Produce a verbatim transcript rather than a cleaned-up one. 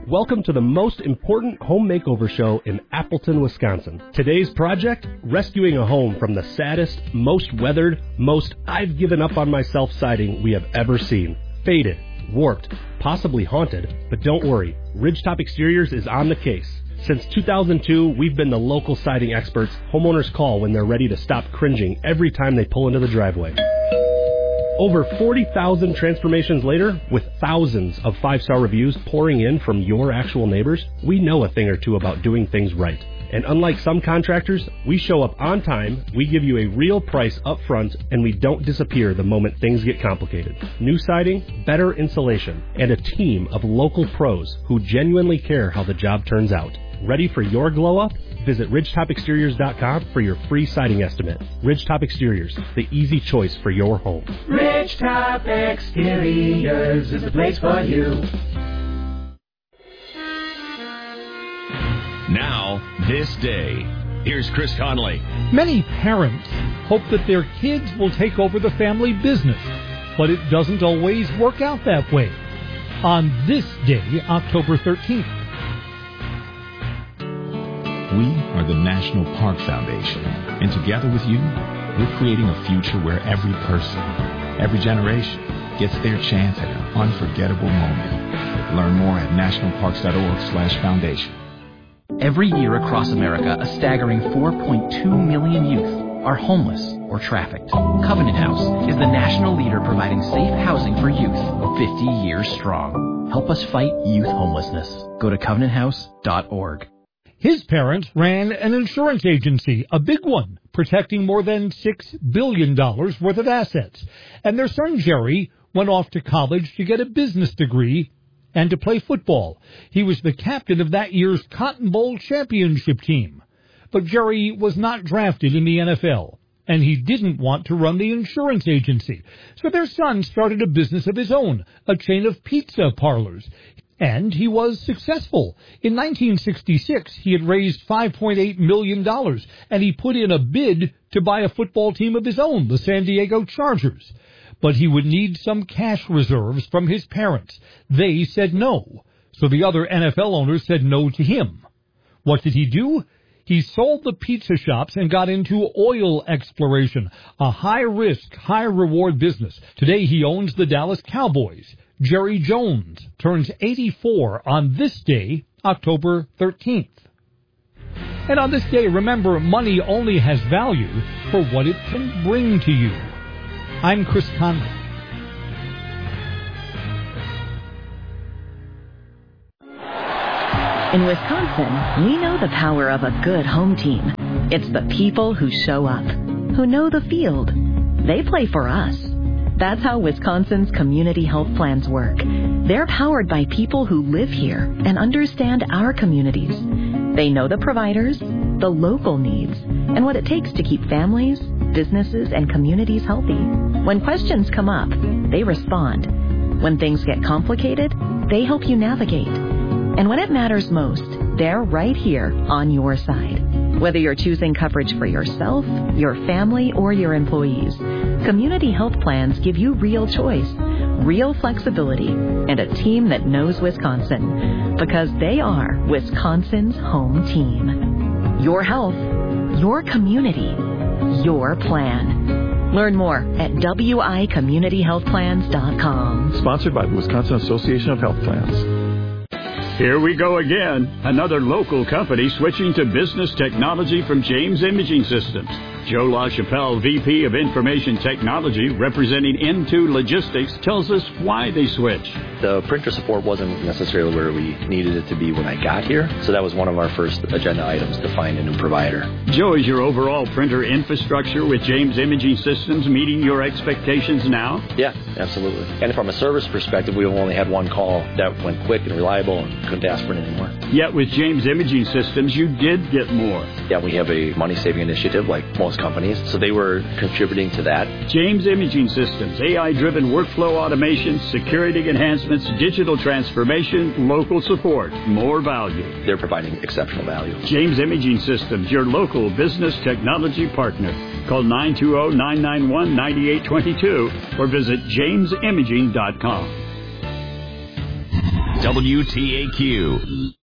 Welcome to the most important home makeover show in Appleton, Wisconsin. Today's project, rescuing a home from the saddest, most weathered, most I've given up on myself siding we have ever seen. Faded, warped, possibly haunted, but don't worry, Ridgetop Exteriors is on the case. Since two thousand two, we've been the local siding experts homeowners call when they're ready to stop cringing every time they pull into the driveway. Over forty thousand transformations later, with thousands of five-star reviews pouring in from your actual neighbors, we know a thing or two about doing things right. And unlike some contractors, we show up on time, we give you a real price up front, and we don't disappear the moment things get complicated. New siding, better insulation, and a team of local pros who genuinely care how the job turns out. Ready for your glow-up? Visit ridgetop exteriors dot com for your free siding estimate. Ridgetop Exteriors, the easy choice for your home. Ridgetop Exteriors is the place for you. Now, this day. Here's Chris Conley. Many parents hope that their kids will take over the family business, but it doesn't always work out that way. On this day, October thirteenth. We are the National Park Foundation, and together with you, we're creating a future where every person, every generation, gets their chance at an unforgettable moment. Learn more at national parks dot org slash foundation. Every year across America, a staggering four point two million youth are homeless or trafficked. Covenant House is the national leader providing safe housing for youth, fifty years strong. Help us fight youth homelessness. Go to covenant house dot org. His parents ran an insurance agency, a big one, protecting more than six billion dollars worth of assets. And their son, Jerry, went off to college to get a business degree and to play football. He was the captain of that year's Cotton Bowl championship team. But Jerry was not drafted in the N F L, and he didn't want to run the insurance agency. So their son started a business of his own, a chain of pizza parlors. And he was successful. In nineteen sixty-six, he had raised five point eight million dollars, and he put in a bid to buy a football team of his own, the San Diego Chargers. But he would need some cash reserves from his parents. They said no. So the other N F L owners said no to him. What did he do? He sold the pizza shops and got into oil exploration, a high-risk, high-reward business. Today he owns the Dallas Cowboys. Jerry Jones turns eighty-four on this day, October thirteenth. And on this day, remember, money only has value for what it can bring to you. I'm Chris Conley. In Wisconsin, we know the power of a good home team. It's the people who show up, who know the field. They play for us. That's how Wisconsin's community health plans work. They're powered by people who live here and understand our communities. They know the providers, the local needs, and what it takes to keep families, businesses, and communities healthy. When questions come up, they respond. When things get complicated, they help you navigate. And when it matters most, they're right here on your side. Whether you're choosing coverage for yourself, your family, or your employees, community health plans give you real choice, real flexibility, and a team that knows Wisconsin, because they are Wisconsin's home team. Your health, your community, your plan. Learn more at w i community health plans dot com. Sponsored by the Wisconsin Association of Health Plans. Here we go again. Another local company switching to business technology from James Imaging Systems. Joe LaChapelle, V P of Information Technology, representing N two Logistics, tells us why they switched. The printer support wasn't necessarily where we needed it to be when I got here, so that was one of our first agenda items, to find a new provider. Joe, is your overall printer infrastructure with James Imaging Systems meeting your expectations now? Yeah, absolutely. And from a service perspective, we've only had one call that went quick and reliable and couldn't ask for it anymore. Yet with James Imaging Systems, you did get more. Yeah, we have a money-saving initiative like most companies, so they were contributing to that. James Imaging Systems, A I-driven workflow automation, security enhancements, digital transformation, local support, more value. They're providing exceptional value. James Imaging Systems, your local business technology partner. Call nine two zero, nine nine one, nine eight two two or visit james imaging dot com. W T A Q.